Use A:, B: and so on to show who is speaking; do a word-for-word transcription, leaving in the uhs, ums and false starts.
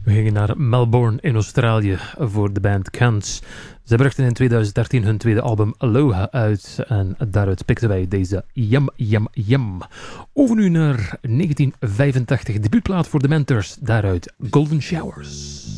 A: We gingen naar Melbourne in Australië voor de band Cans. Ze brachten in twintig dertien hun tweede album Aloha uit en daaruit pikten wij deze Yum Yum Yum. Over nu naar negentien vijfentachtig, debuutplaat voor de Mentors, daaruit Golden Showers.